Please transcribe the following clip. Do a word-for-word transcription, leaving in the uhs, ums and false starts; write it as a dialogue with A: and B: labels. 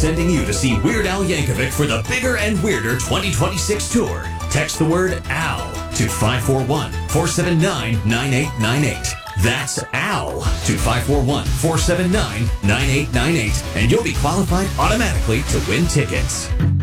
A: sending you to see Weird Al Yankovic for the Bigger and Weirder twenty twenty-six tour. Text the word AL to five four one, four seven nine, nine eight nine eight. That's AL to five four one, four seven nine, nine eight nine eight, and you'll be qualified automatically to win tickets.